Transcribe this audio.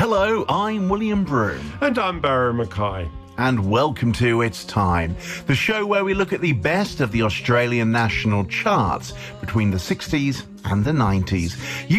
Hello, I'm William Broome. And I'm Barry Mackay. And welcome to It's Time, the show where we look at the best of the Australian national charts between the 60s and the 90s.